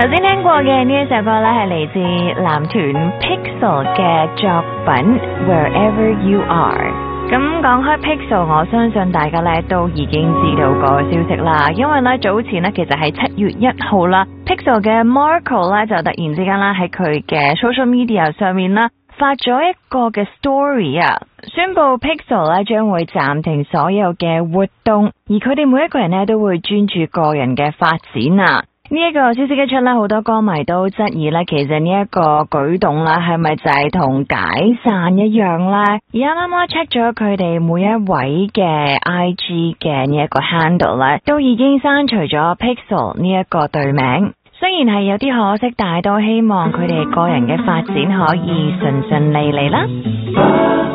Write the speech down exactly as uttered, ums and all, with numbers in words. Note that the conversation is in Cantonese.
頭先聽過嘅呢一首歌咧，係嚟自男團 Pixel 嘅作品 Wherever You Are。咁講開 Pixel， 我相信大家咧都已經知道個消息啦，因為咧早前咧其實係七月一號啦 ，Pixel 嘅 Marco 咧就突然之間啦喺佢嘅 social media 上面啦發咗一個嘅 story 啊，宣布 Pixel 咧將會暫停所有嘅活動，而佢哋每一個人咧都會專注個人嘅發展啊。呢一個消息一出啦，好多歌迷都質疑咧，其實呢一個舉動啦，係咪就係同解散一樣咧？而啱啱我 check 咗佢哋每一位嘅 I G 嘅呢一個 handle 咧，都已經刪除咗 Pixel 呢一個隊名。雖然係有啲可惜，但係都希望佢哋個人嘅發展可以順順利利啦。